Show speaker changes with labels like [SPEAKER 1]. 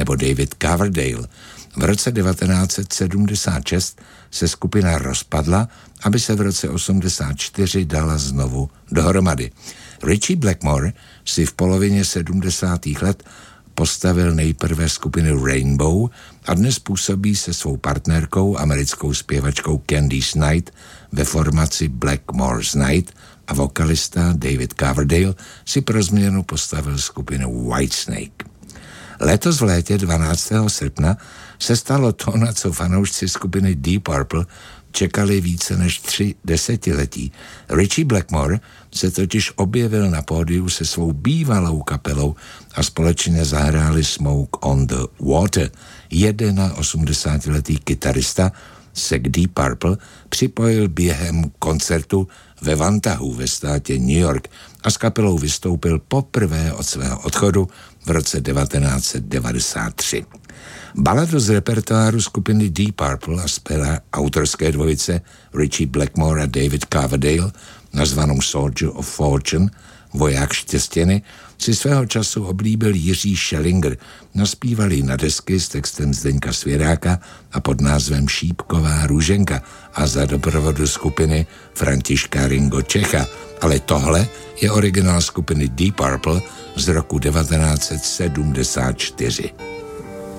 [SPEAKER 1] nebo David Coverdale. V roce 1976 se skupina rozpadla, aby se v roce 1984 dala znovu dohromady. Ritchie Blackmore si v polovině 70. let postavil nejprve skupinu Rainbow a dnes působí se svou partnerkou, americkou zpěvačkou Candice Night, ve formaci Blackmore's Night a vokalista David Coverdale si pro změnu postavil skupinu Whitesnake. Letos v létě 12. srpna se stalo to, na co fanoušci skupiny Deep Purple čekali více než 3 desetiletí. Ritchie Blackmore se totiž objevil na pódiu se svou bývalou kapelou a společně zahráli Smoke on the Water. 81letý kytarista se k Deep Purple připojil během koncertu ve Vantahu ve státě New York a s kapelou vystoupil poprvé od svého odchodu v roce 1993. Baladu z repertoáru skupiny Deep Purple a zpěvá autorské dvojice Ritchie Blackmore a David Coverdale, nazvanou Soldier of Fortune, voják štěstěny, si svého času oblíbil Jiří Schellinger. Naspívali na desky s textem Zdeňka Svěráka a pod názvem Šípková růženka a za doprovodu skupiny Františka Ringo Čecha. Ale tohle je originál skupiny Deep Purple z roku 1974.